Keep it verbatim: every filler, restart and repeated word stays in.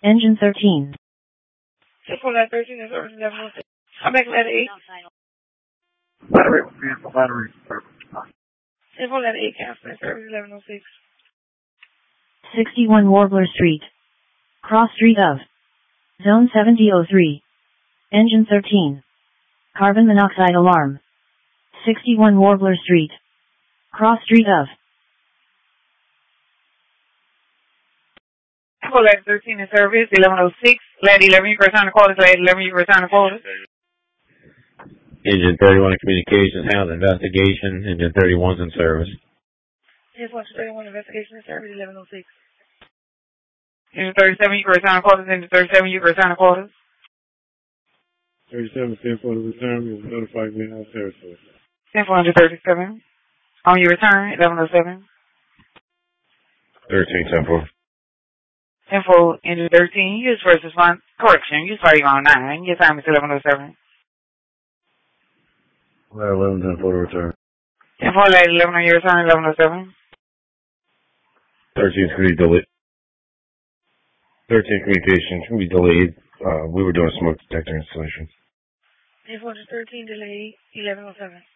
Engine thirteen. Triple at thirteen is over eleven oh six. I'm back at eight. Battery, battery. Triple at eight, cancel service eleven oh six. sixty-one Warbler Street. Cross Street of. Zone seventy oh three. Engine thirteen. Carbon monoxide alarm. sixty-one Warbler Street. Cross Street of. Triple at thirteen in service eleven oh six. Lad eleven, you return the quarters. Lad eleven, you return the quarters. Engine thirty-one in communications, house investigation. Engine thirty-one's in service. Just watch thirty-one investigation in service eleven oh six. Engine thirty-seven, you return the quarters. Engine thirty-seven, you return the quarters. thirty-seven, ten for the return. You'll notify me how service. ten for engine thirty-seven. On your return, eleven oh seven. thirteen, ten four. ten for engine thirteen, use first response. Correction, use five on nine. Your time is eleven oh seven. eleven, ten for the return. ten for eleven on your return, eleven oh seven. thirteen's going to be delayed. thirteen communications can be delayed. Uh, we were doing smoke detector installation. ten for thirteen delayed, eleven oh seven.